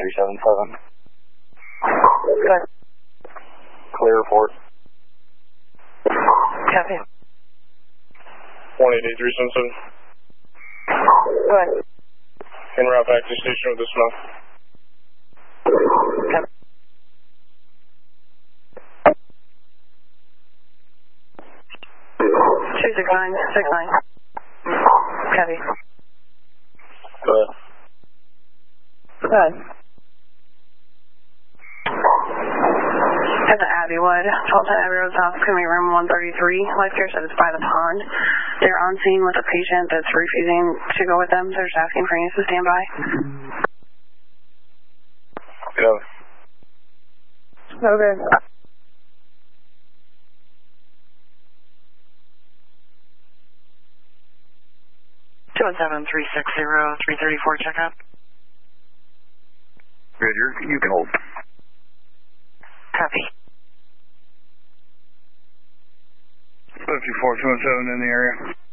377. Good. Clear report. Copy. 18377. Good. En route back to station with the smoke. Copy. Two 69, 69. Copy. Go ahead. Good. At the Abbeywood, 1210 Abbey Road South, community room 133. Life care said it's by the pond. They're on scene with a patient that's refusing to go with them. They're just asking for units to stand by. Go. Okay. 217-360-334 checkup. Good, you can hold. Copy. 54-217 in the area.